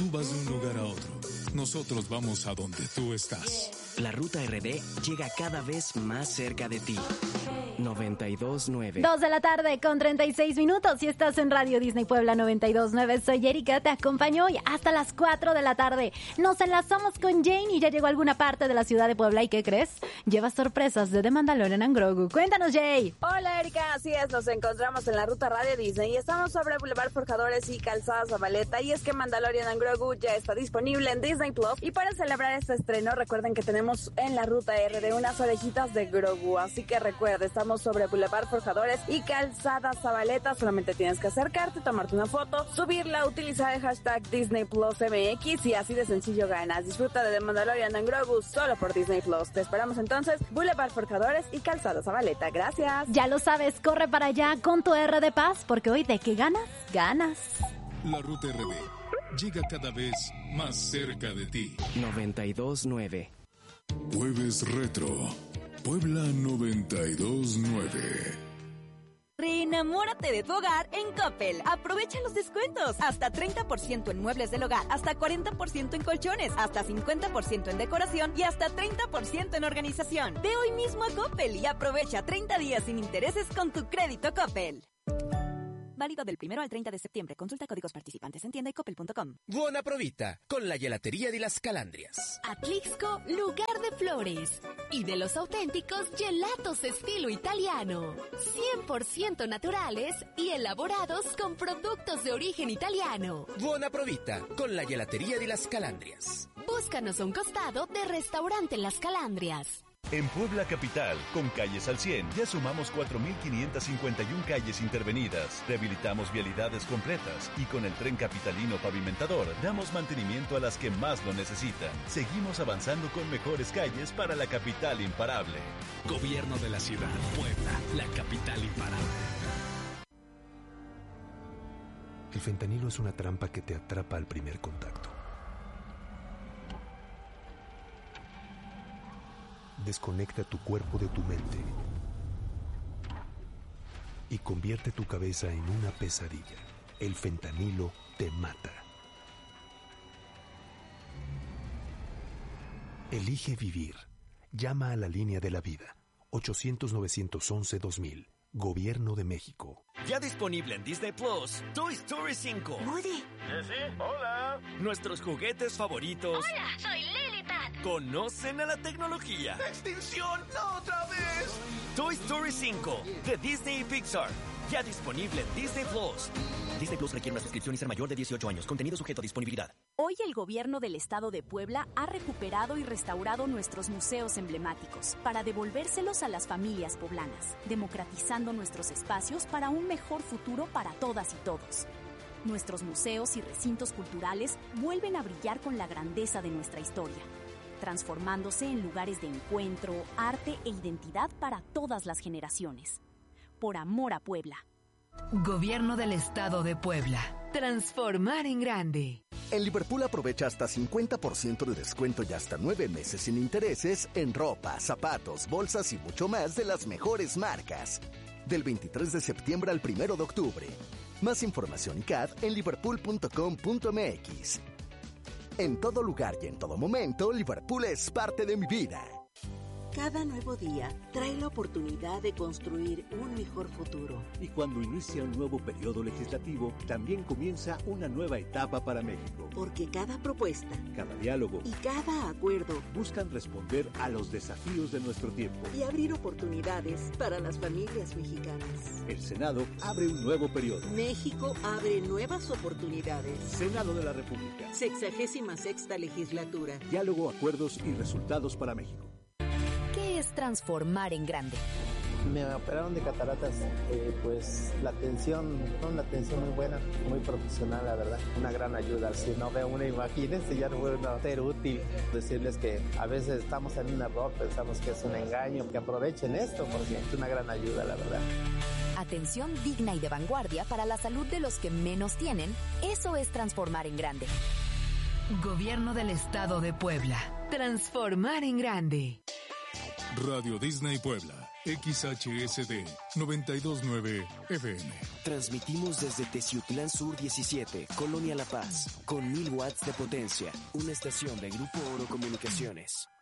Tú vas de un lugar a otro. Nosotros vamos a donde tú estás. La Ruta RD llega cada vez más cerca de ti. 92.9. 2 de la tarde con 36 minutos y estás en Radio Disney Puebla 92.9. Soy Erika, te acompaño hoy hasta las 4 de la tarde. Nos enlazamos con Jane y ya llegó a alguna parte de la ciudad de Puebla. ¿Y qué crees? Lleva sorpresas de The Mandalorian and Grogu. Cuéntanos, Jay. Hola, Erika. Así es, nos encontramos en la ruta Radio Disney y estamos sobre Boulevard Forjadores y Calzada Zabaleta. Y es que Mandalorian and Grogu ya está disponible en Disney Plus. Y para celebrar este estreno, recuerden que tenemos en la ruta RD unas orejitas de Grogu. Así que recuerda, estamos sobre Boulevard Forjadores y Calzada Zabaleta. Solamente tienes que acercarte, tomarte una foto, subirla, utilizar el hashtag Disney Plus MX y así de sencillo ganas. Disfruta de The Mandalorian and Grogu solo por Disney Plus. Te esperamos entonces, Boulevard Forjadores y Calzada Zabaleta. Gracias. Ya lo sabes, corre para allá con tu R de paz, porque hoy de qué ganas, ganas. La Ruta RD llega cada vez más cerca de ti. 92.9. Jueves Retro, Puebla 92.9. Reenamórate de tu hogar en Coppel. Aprovecha los descuentos. Hasta 30% en muebles del hogar, hasta 40% en colchones, hasta 50% en decoración y hasta 30% en organización. Ve hoy mismo a Coppel y aprovecha 30 días sin intereses con tu crédito Coppel. Válido del 1 al 30 de septiembre. Consulta códigos participantes en tienda y coppel.com. Buona provita con la gelatería de las Calandrias. Atlixco, lugar de flores y de los auténticos gelatos estilo italiano. 100% naturales y elaborados con productos de origen italiano. Buona provita con la gelatería de las Calandrias. Búscanos a un costado de Restaurante Las Calandrias. En Puebla Capital, con calles al 100, ya sumamos 4.551 calles intervenidas, rehabilitamos vialidades completas y con el tren capitalino pavimentador damos mantenimiento a las que más lo necesitan. Seguimos avanzando con mejores calles para la capital imparable. Gobierno de la ciudad, Puebla, la capital imparable. El fentanilo es una trampa que te atrapa al primer contacto. Desconecta tu cuerpo de tu mente y convierte tu cabeza en una pesadilla. El fentanilo te mata. Elige vivir. Llama a la línea de la vida. 800-911-2000. Gobierno de México. Ya disponible en Disney Plus, Toy Story 5. Woody. Sí, hola. Nuestros juguetes favoritos. Hola, soy Lily Pat. Conocen a la tecnología. ¡Extinción! ¡No, otra vez! Toy Story 5 de Disney y Pixar. Ya disponible en Disney Plus. Disney Plus requiere una suscripción y ser mayor de 18 años. Contenido sujeto a disponibilidad. Hoy el gobierno del estado de Puebla ha recuperado y restaurado nuestros museos emblemáticos para devolvérselos a las familias poblanas, democratizando nuestros espacios para un mejor futuro para todas y todos. Nuestros museos y recintos culturales vuelven a brillar con la grandeza de nuestra historia, transformándose en lugares de encuentro, arte e identidad para todas las generaciones. Por amor a Puebla. Gobierno del Estado de Puebla. Transformar en grande. En Liverpool aprovecha hasta 50% de descuento y hasta 9 meses sin intereses en ropa, zapatos, bolsas y mucho más de las mejores marcas. Del 23 de septiembre al 1 de octubre. Más información y CAD en liverpool.com.mx. En todo lugar y en todo momento, Liverpool es parte de mi vida. Cada nuevo día trae la oportunidad de construir un mejor futuro. Y cuando inicia un nuevo periodo legislativo, también comienza una nueva etapa para México. Porque cada propuesta, cada diálogo y cada acuerdo buscan responder a los desafíos de nuestro tiempo y abrir oportunidades para las familias mexicanas. El Senado abre un nuevo periodo. México abre nuevas oportunidades. Senado de la República. 66ª legislatura. Diálogo, acuerdos y resultados para México. ¿Qué es transformar en grande? Me operaron de cataratas, pues la atención, una atención muy buena, muy profesional, la verdad, una gran ayuda. Si no ve uno, imagínense, ya no puede ser útil. Decirles que a veces estamos en un error, pensamos que es un engaño, que aprovechen esto porque es una gran ayuda, la verdad. Atención digna y de vanguardia para la salud de los que menos tienen, eso es transformar en grande. Gobierno del Estado de Puebla. Transformar en grande. Radio Disney Puebla XHSD 929 FM. Transmitimos desde Teciutlán Sur 17, Colonia La Paz, con 1000 watts de potencia. Una estación de Grupo Oro Comunicaciones.